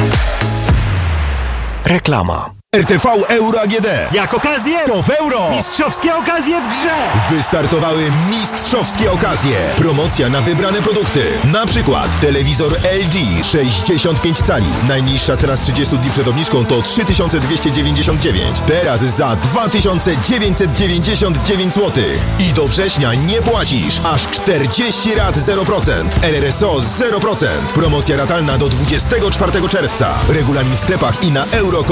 Reklama. RTV Euro AGD. Jak okazję, to w euro. Mistrzowskie okazje w grze. Wystartowały mistrzowskie okazje. Promocja na wybrane produkty. Na przykład telewizor LG 65 cali. Najniższa cena z 30 dni przed obniżką to 3299. Teraz za 2999 zł. I do września nie płacisz. Aż 40 rat 0%. RRSO 0%. Promocja ratalna do 24 czerwca. Regulamin w sklepach i na euro.com.